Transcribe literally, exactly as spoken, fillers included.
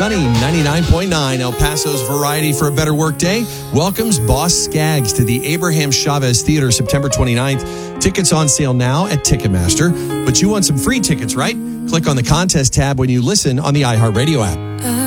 Sunny ninety-nine point nine, El Paso's variety for a better work day, welcomes Boss Skaggs to the Abraham Chavez Theater September twenty-ninth. Tickets on sale now at Ticketmaster. But you want some free tickets, right? Click on the contest tab when you listen on the iHeartRadio app.